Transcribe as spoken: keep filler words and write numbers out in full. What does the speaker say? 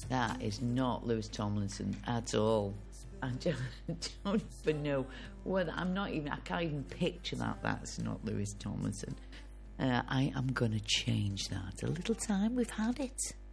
That is not Lewis Tomlinson at all. I don't, don't even know what. I'm not even. I can't even picture that. That's not Lewis Tomlinson. Uh, I am going to change that. A little time, we've had it.